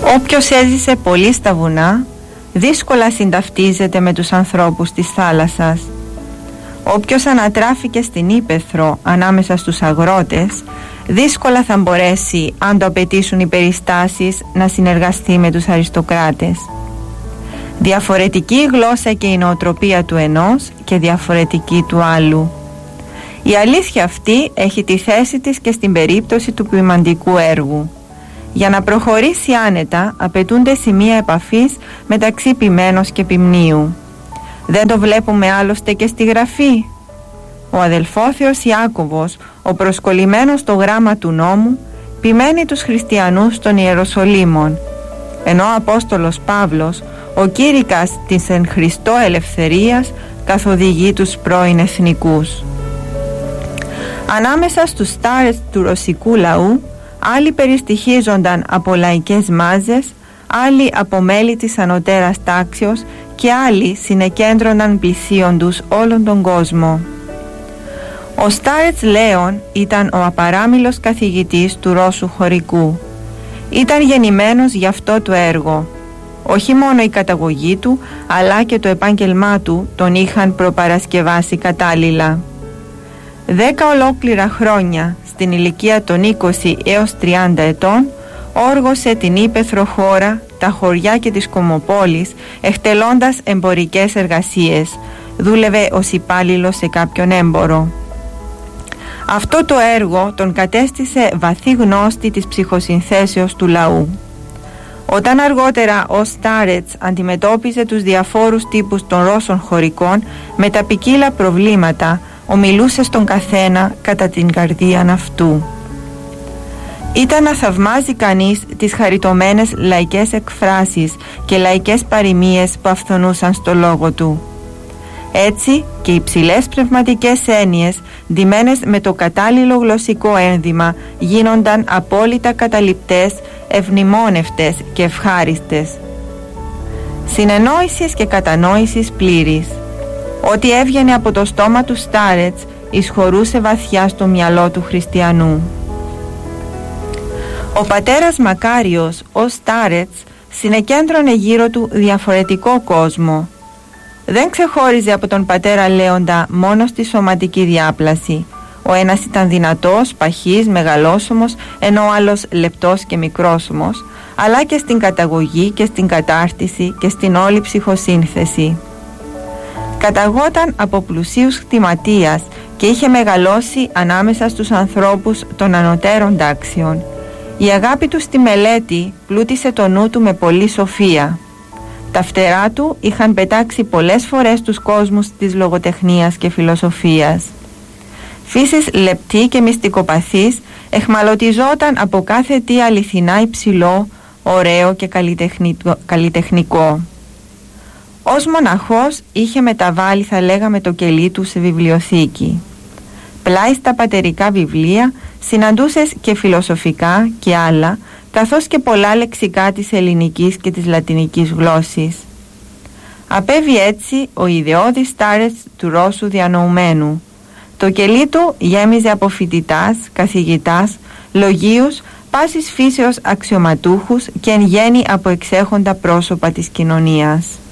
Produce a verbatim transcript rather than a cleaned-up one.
Όποιος έζησε πολύ στα βουνά, δύσκολα συνταυτίζεται με τους ανθρώπους της θάλασσας. Όποιος ανατράφηκε στην ύπαιθρο ανάμεσα στους αγρότες, δύσκολα θα μπορέσει, αν το απαιτήσουν οι περιστάσεις, να συνεργαστεί με τους αριστοκράτες. Διαφορετική η γλώσσα και η νοοτροπία του ενός και διαφορετική του άλλου. Η αλήθεια αυτή έχει τη θέση της και στην περίπτωση του ποιμαντικού έργου. Για να προχωρήσει άνετα απαιτούνται σημεία επαφής μεταξύ ποιμένος και ποιμνίου. Δεν το βλέπουμε άλλωστε και στη Γραφή? Ο αδελφόθεος Ιάκωβος, ο προσκολλημένος στο γράμμα του νόμου, ποιμένει τους χριστιανούς των Ιεροσολύμων, ενώ ο Απόστολος Παύλος, ο κήρυκας της εν Χριστώ ελευθερίας, καθοδηγεί τους πρώην εθνικούς. Ανάμεσα στους στάρες του ρωσικού λαού, άλλοι περιστοιχίζονταν από λαϊκές μάζες, άλλοι από μέλη της ανωτέρας τάξεως και άλλοι συνεκέντρωναν πλησίοντους όλον τον κόσμο. Ο Στάρετς Λέων ήταν ο απαράμιλος καθηγητής του Ρώσου χωρικού. Ήταν γεννημένος για αυτό το έργο. Όχι μόνο η καταγωγή του, αλλά και το επάγγελμά του τον είχαν προπαρασκευάσει κατάλληλα. Δέκα ολόκληρα χρόνια, στην ηλικία των είκοσι έως τριάντα ετών, όργωσε την ύπαιθρο χώρα, τα χωριά και τις κομμοπόλεις, εκτελώντας εμπορικές εργασίες. Δούλευε ως υπάλληλος σε κάποιον έμπορο. Αυτό το έργο τον κατέστησε βαθύ γνώστη της ψυχοσυνθέσεως του λαού. Όταν αργότερα ο Στάρετς αντιμετώπιζε τους διαφόρους τύπους των Ρώσων χωρικών με τα ποικίλα προβλήματα, ομιλούσε στον καθένα κατά την καρδίαν αυτού. Ήταν να θαυμάζει κανείς τις χαριτωμένες λαϊκές εκφράσεις και λαϊκές παροιμίες που αυθονούσαν στο λόγο του. Έτσι και οι ψηλές πνευματικές έννοιες, ντυμένες με το κατάλληλο γλωσσικό ένδυμα, γίνονταν απόλυτα καταληπτές, ευμνημόνευτες και ευχάριστες. Συνεννόησης και κατανόησης πλήρης. Ό,τι έβγαινε από το στόμα του Στάρετς εισχωρούσε βαθιά στο μυαλό του χριστιανού. Ο πατέρας Μακάριος, ο Στάρετς, συνεκέντρωνε γύρω του διαφορετικό κόσμο. Δεν ξεχώριζε από τον πατέρα Λέοντα μόνο στη σωματική διάπλαση. Ο ένας ήταν δυνατός, παχής, μεγαλόσωμος, ενώ ο άλλος λεπτός και μικρόσωμος, αλλά και στην καταγωγή και στην κατάρτιση και στην όλη ψυχοσύνθεση. Καταγόταν από πλουσίους κτηματίας και είχε μεγαλώσει ανάμεσα στους ανθρώπους των ανωτέρων τάξεων. Η αγάπη του στη μελέτη πλούτησε το νου του με πολλή σοφία. Τα φτερά του είχαν πετάξει πολλές φορές τους κόσμους της λογοτεχνίας και φιλοσοφίας. Φύσης λεπτή και μυστικοπαθής, εχμαλωτιζόταν από κάθε τι αληθινά υψηλό, ωραίο και καλλιτεχνικό. καλλιτεχνικό. Ως μοναχός είχε μεταβάλει, θα λέγαμε, το κελί του σε βιβλιοθήκη. Πλάι στα πατερικά βιβλία συναντούσες και φιλοσοφικά και άλλα, καθώς και πολλά λεξικά της ελληνικής και της λατινικής γλώσσης. Απέβη έτσι ο ιδεώδης Στάρετς του Ρώσου διανοουμένου. Το κελί του γέμιζε από φοιτητάς, καθηγητάς, λογίους, πάσης φύσεως αξιωματούχους και εν γέννη από εξέχοντα πρόσωπα της κοινωνίας.